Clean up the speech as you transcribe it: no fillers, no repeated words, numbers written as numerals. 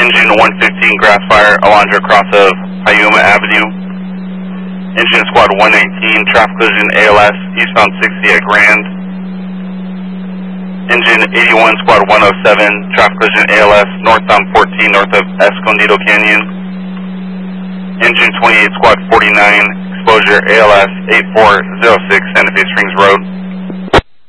Engine 115 grass fire, Alondra cross of Hyuma Avenue. Engine Squad 119, traffic collision ALS, eastbound 60 at Grand. Engine 81 Squad 107, traffic collision ALS, northbound 14 north of Escondido Canyon. Engine 28 Squad 49, exposure ALS 8406 Santa Fe Springs Road.